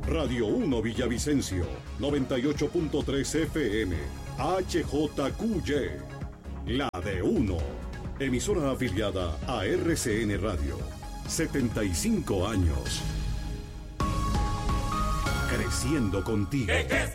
Radio 1 Villavicencio, 98.3 FM, HJQY, la de 1. Emisora afiliada a RCN Radio. 75 años. Creciendo contigo. ¿Qué es